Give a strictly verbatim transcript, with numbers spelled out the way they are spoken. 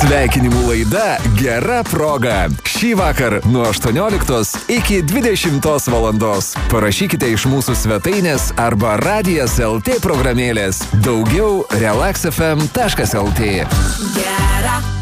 Sveikinimų laida Gera proga. Šį vakar nuo aštuonioliktos iki dvidešimtos valandos. Parašykite iš mūsų svetainės arba radijas lt programėlės. Daugiau relax f m taškas lt. Gera